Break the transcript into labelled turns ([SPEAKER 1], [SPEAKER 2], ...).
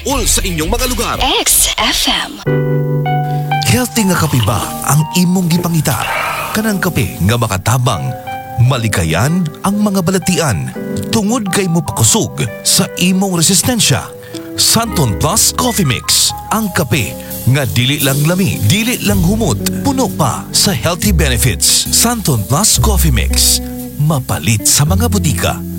[SPEAKER 1] All sa inyong mga lugar.
[SPEAKER 2] XFM.
[SPEAKER 3] Healthy nga kape ba ang imong gipangita? Kanang kape nga makatabang, malikayan ang mga balatian, tungod kay mo pakusog sa imong resistensya. Santon Plus Coffee Mix, ang kape nga dili lang lami, dili lang humot, puno pa sa healthy benefits. Santon Plus Coffee Mix, mapalit sa mga butika.